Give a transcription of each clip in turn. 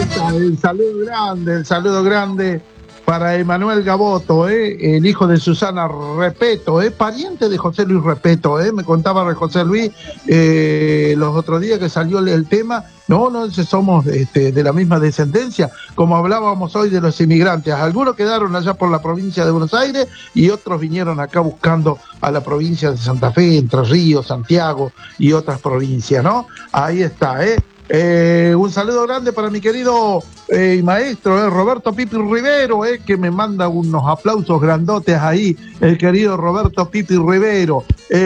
está, el saludo grande para Emanuel Gaboto, el hijo de Susana Repeto, pariente de José Luis Repeto, me contaba José Luis los otros días que salió el tema. No, somos de la misma descendencia, como hablábamos hoy de los inmigrantes. Algunos quedaron allá por la provincia de Buenos Aires y otros vinieron acá buscando a la provincia de Santa Fe, Entre Ríos, Santiago y otras provincias, ¿no? Ahí está, un saludo grande para mi querido maestro, Roberto Pipi Rivero, que me manda unos aplausos grandotes ahí, el querido Roberto Pipi Rivero.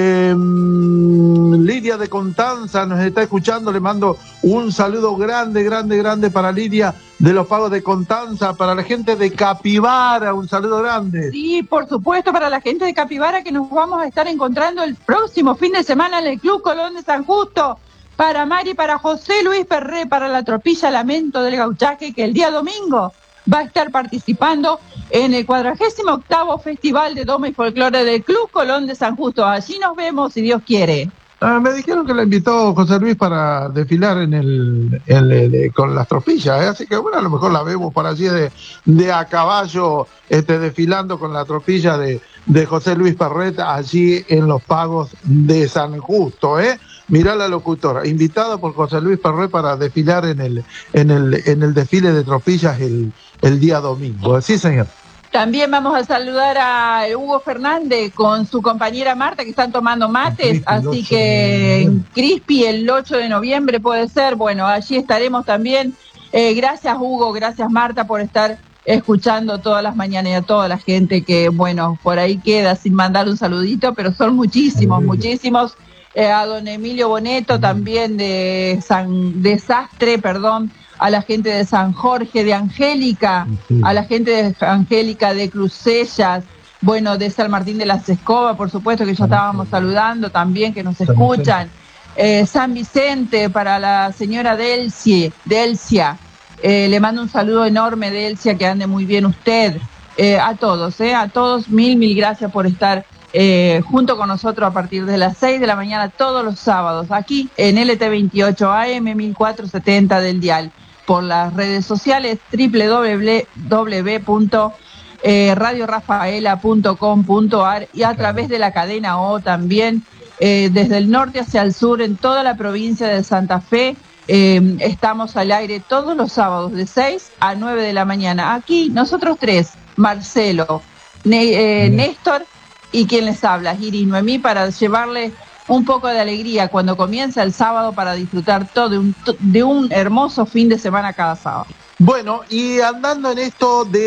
Lidia de Constanza nos está escuchando, le mando un saludo grande para Lidia de los Pagos de Constanza, para la gente de Capibara, un saludo grande. Sí, por supuesto, para la gente de Capibara, que nos vamos a estar encontrando el próximo fin de semana en el Club Colón de San Justo. Para Mari, para José Luis Perré, para la Tropilla Lamento del Gauchaque, que el día domingo va a estar participando en el 48º Festival de Doma y Folclore del Club Colón de San Justo. Allí nos vemos, si Dios quiere. Me dijeron que la invitó José Luis para desfilar con las tropillas, así que bueno, a lo mejor la vemos por allí de a caballo, desfilando con la tropilla de José Luis Perret allí en los Pagos de San Justo, Mirá la locutora, invitada por José Luis Perret para desfilar en el desfile de tropillas el día domingo. Sí, señor. También vamos a saludar a Hugo Fernández con su compañera Marta, que están tomando mates, así que en Crispi el 8 de noviembre puede ser. Bueno, allí estaremos también. Gracias Hugo, gracias Marta por estar escuchando todas las mañanas y a toda la gente que, bueno, por ahí queda sin mandar un saludito, pero son muchísimos. A don Emilio Boneto también de Sastre, a la gente de San Jorge, de Angélica, a la gente de Angélica de Crucellas, bueno, de San Martín de las Escobas, por supuesto, que ya estábamos saludando también, que nos escuchan. San Vicente, para la señora Delcia, le mando un saludo enorme, Delcia, que ande muy bien usted. A todos, mil gracias por estar junto con nosotros a partir de las 6 de la mañana todos los sábados, aquí en LT28 AM 1470 del dial, por las redes sociales www.radiorafaela.com.ar y a través de la cadena O también, desde el norte hacia el sur, en toda la provincia de Santa Fe. Estamos al aire todos los sábados de 6 a 9 de la mañana. Aquí nosotros tres, Marcelo, Néstor y quien les habla, Iris Noemí, para llevarles un poco de alegría cuando comienza el sábado, para disfrutar de un hermoso fin de semana cada sábado. Bueno, y andando en esto de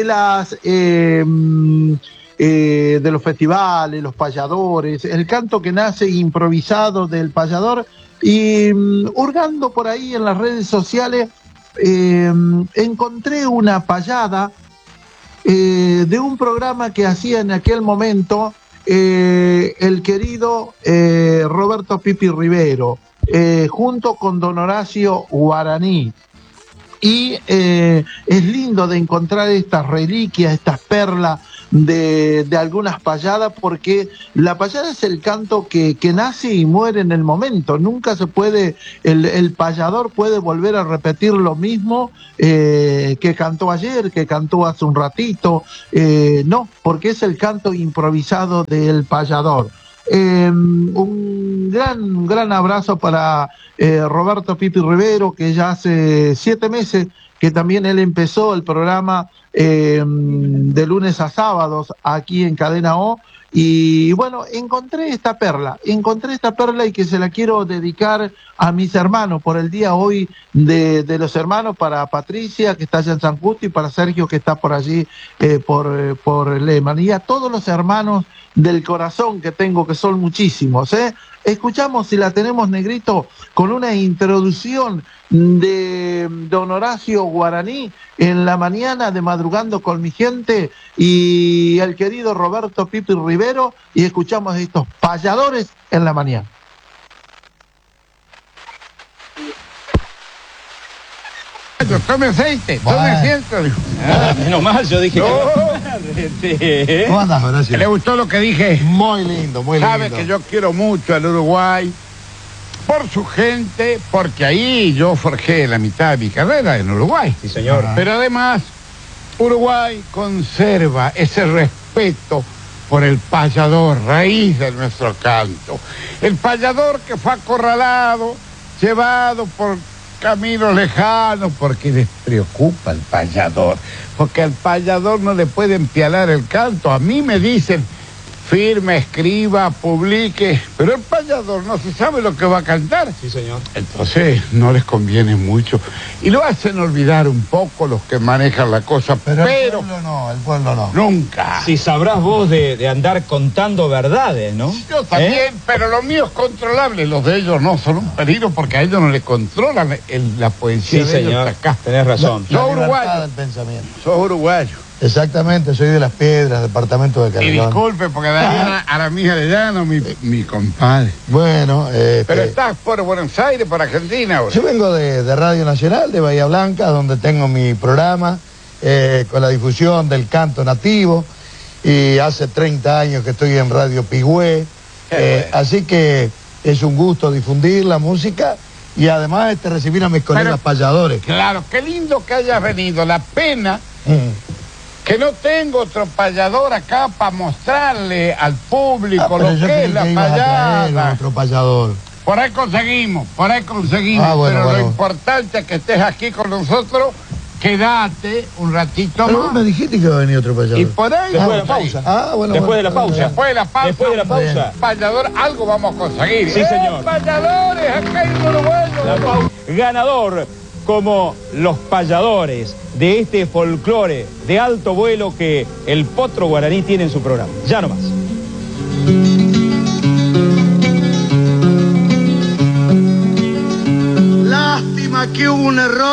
de los festivales, los payadores, el canto que nace improvisado del payador, y hurgando por ahí en las redes sociales, encontré una payada de un programa que hacía en aquel momento el querido Roberto Pipi Rivero, junto con don Horacio Guaraní. Y es lindo de encontrar estas reliquias, estas perlas de algunas payadas, porque la payada es el canto que nace y muere en el momento. Nunca se puede, el payador puede volver a repetir lo mismo que cantó ayer, que cantó hace un ratito. No, porque es el canto improvisado del payador. Un gran abrazo para Roberto Pipi Rivero, que ya hace 7 meses que también él empezó el programa de lunes a sábados aquí en Cadena O. Y bueno, encontré esta perla y que se la quiero dedicar a mis hermanos por el día hoy de los hermanos, para Patricia, que está allá en San Justo, y para Sergio, que está por allí por Lehmann, y a todos los hermanos del corazón que tengo, que son muchísimos. Escuchamos, si la tenemos, Negrito, con una introducción de don Horacio Guaraní en la mañana de Madrugando con mi gente, y el querido Roberto Pipi Rivero, y escuchamos estos payadores en la mañana. Tome aceite, tome asiento. Menos mal, yo dije. No. ¿Cómo andas, Horacio? ¿Le gustó lo que dije? Muy lindo, muy lindo. Sabe que yo quiero mucho al Uruguay. por su gente, porque ahí yo forjé la mitad de mi carrera en Uruguay. Sí, señor. Pero además, Uruguay conserva ese respeto por el payador, raíz de nuestro canto. El payador que fue acorralado, llevado por caminos lejanos, porque les preocupa el payador, porque al payador no le pueden pialar el canto. A mí me dicen, firme, escriba, publique, pero el payador no se sabe lo que va a cantar. Sí, señor. Entonces no les conviene mucho y lo hacen olvidar un poco los que manejan la cosa, pero el pueblo no. Nunca. Si sabrás vos de andar contando verdades, ¿no? Yo también, pero lo mío es controlable, los de ellos no, son un peligro porque a ellos no les controlan la poesía Sí, de ellos señor, acá. tenés razón. Sos uruguayo. Del pensamiento. Sos uruguayo. Exactamente, soy de Las Piedras, departamento de Y Calderón. disculpe, porque Daniela Aramija de Llano, mi compadre. Bueno, Pero estás por Buenos Aires, por Argentina ahora. yo vengo de Radio Nacional, de Bahía Blanca, donde tengo mi programa con la difusión del canto nativo, y hace 30 años que estoy en Radio Pigüé, Bueno. así que es un gusto difundir la música y además recibir a mis colegas payadores. Claro, qué lindo que hayas venido. La pena que no tengo otro payador acá para mostrarle al público Pero lo yo que creí es la que ibas a traer payada. otro payador. Por ahí conseguimos, Ah, bueno, pero bueno. lo importante es que estés aquí con nosotros, quédate un ratito Pero vos me más. dijiste que iba a venir otro payador. Y por ahí, Después de la pausa. Bueno, Después de la pausa. después de la pausa, Después de la pausa. payador, algo vamos a conseguir. Sí, señor. Payadores, acá en Uruguay. Ganador como los payadores de este folclore de alto vuelo que el Potro Guaraní tiene en su programa. Ya nomás. Lástima que hubo un error.